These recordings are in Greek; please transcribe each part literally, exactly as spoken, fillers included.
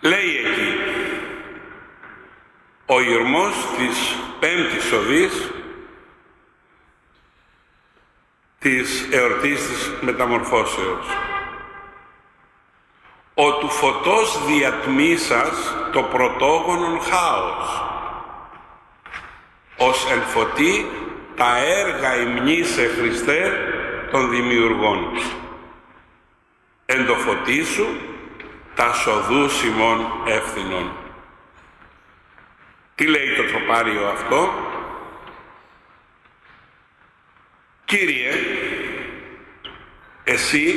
Λέει εκεί, ο ηρμός της πέμπτης οδής της εορτής της Μεταμορφώσεως. Ο του φωτός διατμήσας το πρωτόγονον χάος, ως εν φωτί τα έργα υμνήσε Χριστέ των δημιουργών. Εν το φωτί σου τα σοδούς ημών εύθυνων. Τι λέει το τροπάριο αυτό? Κύριε, εσύ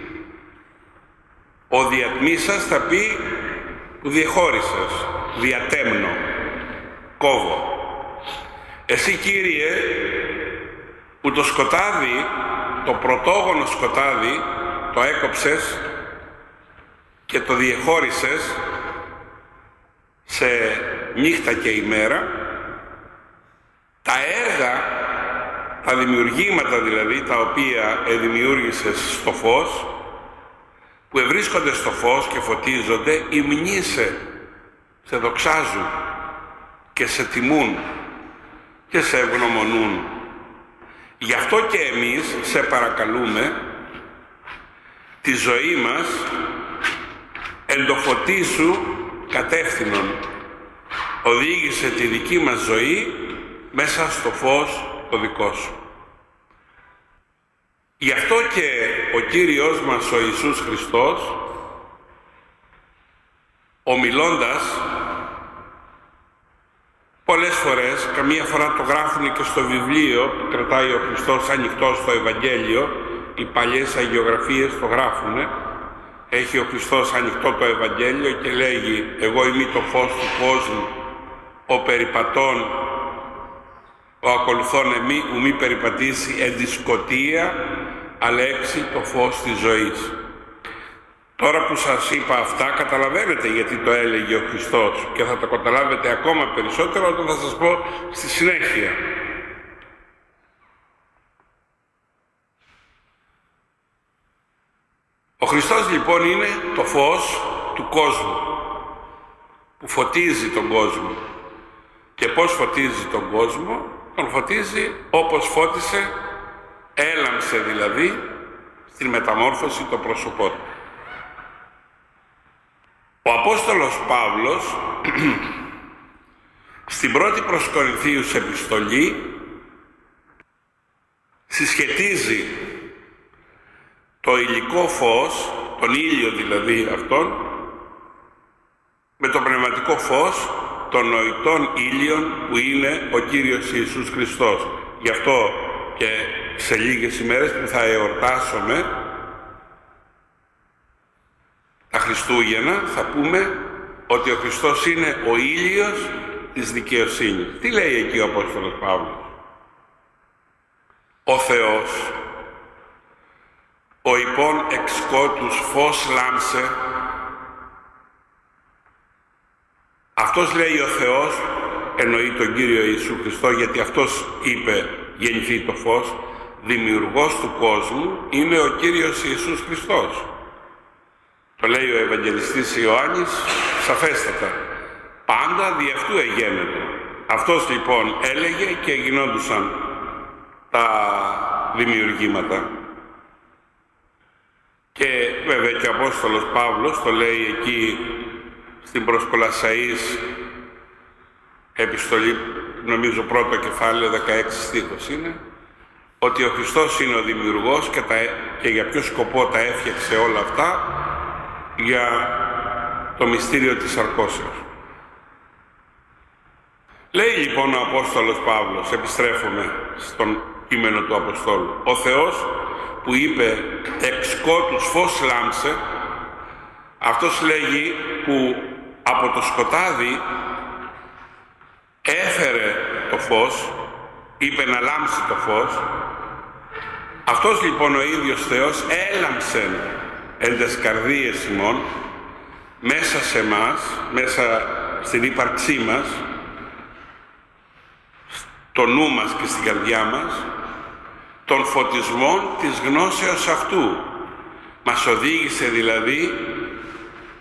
ο διατμήσας θα πει που διεχώρισες, διατέμνω, κόβω. Εσύ Κύριε που το σκοτάδι, το πρωτόγονο σκοτάδι το έκοψες και το διεχώρισες σε νύχτα και ημέρα, τα έργα, τα δημιουργήματα δηλαδή, τα οποία εδημιούργησες στο φως, που ευρίσκονται στο φως και φωτίζονται, υμνήσε, σε δοξάζουν και σε τιμούν και σε ευγνωμονούν. Γι' αυτό και εμείς σε παρακαλούμε τη ζωή μας εν το φωτί σου κατεύθυνον. Οδήγησε τη δική μας ζωή μέσα στο φως το δικό σου. Γι' αυτό και ο Κύριος μας ο Ιησούς Χριστός, ομιλώντας πολλές φορές, καμία φορά το γράφουν και στο βιβλίο που κρατάει ο Χριστός ανοιχτό στο Ευαγγέλιο, οι παλιές αγιογραφίες το γράφουνε, έχει ο Χριστός ανοιχτό το Ευαγγέλιο και λέγει «Εγώ είμαι το φως του κόσμου, ο περιπατών, ο ακολουθών εμεί, ου μη περιπατήσει εν τη σκοτία, αλέξει το φως της ζωής». Τώρα που σας είπα αυτά, καταλαβαίνετε γιατί το έλεγε ο Χριστός και θα το καταλάβετε ακόμα περισσότερο όταν θα σας πω στη συνέχεια. Ο Χριστός λοιπόν είναι το φως του κόσμου που φωτίζει τον κόσμο. Και πώς φωτίζει τον κόσμο? Τον φωτίζει όπως φώτισε, έλαμψε δηλαδή στην μεταμόρφωση το πρόσωπό του. Ο Απόστολος Παύλος στην πρώτη προς Κορινθίους επιστολή συσχετίζει το υλικό φως, τον ήλιο δηλαδή αυτόν, με το πνευματικό φως των νοητών ήλιων που είναι ο Κύριος Ιησούς Χριστός. Γι' αυτό και σε λίγες ημέρες που θα εορτάσουμε τα Χριστούγεννα θα πούμε ότι ο Χριστός είναι ο ήλιος της δικαιοσύνης. Τι λέει εκεί ο Απόστολος Παύλος? Ο Θεός, ο υπόν εξ σκότους φως λάμψε. Αυτός λέει ο Θεός, εννοεί τον Κύριο Ιησού Χριστό, γιατί αυτός είπε γεννηθεί το φως, δημιουργός του κόσμου είναι ο Κύριος Ιησούς Χριστός. Το λέει ο Ευαγγελιστής Ιωάννης σαφέστατα. Πάντα δι' αυτού εγένετο. Αυτός λοιπόν έλεγε και γινόντουσαν τα δημιουργήματα. Και βέβαια και ο Απόστολος Παύλος το λέει εκεί στην προς Κολασσαείς επιστολή, νομίζω πρώτο κεφάλαιο, δεκαέξι στίχος είναι, ότι ο Χριστός είναι ο δημιουργός και, τα, και για ποιο σκοπό τα έφτιαξε όλα αυτά, για το μυστήριο της σαρκώσεως. Λέει λοιπόν ο Απόστολος Παύλος, επιστρέφουμε στον κείμενο του Αποστόλου, ο Θεός που είπε εξ σκότους φως λάμψε, αυτός λέγει που από το σκοτάδι έφερε το φως, είπε να λάμψει το φως. Αυτός λοιπόν ο ίδιος Θεός έλαμψε εν τες καρδίες ημών, μέσα σε μας, μέσα στην ύπαρξή μας, στο νου μας και στην καρδιά μας, των φωτισμών της γνώσεως αυτού. Μας οδήγησε δηλαδή